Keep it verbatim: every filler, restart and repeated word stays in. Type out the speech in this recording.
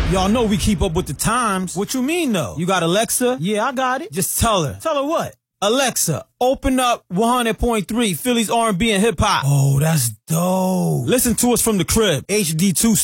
Y'all know we keep up with the times. What you mean, though? You got Alexa? Yeah, I got it. Just tell her. Tell her what? Alexa, open up one hundred point three Phillies R and B and hip hop. Oh, that's dope. Listen to us from the crib. H D two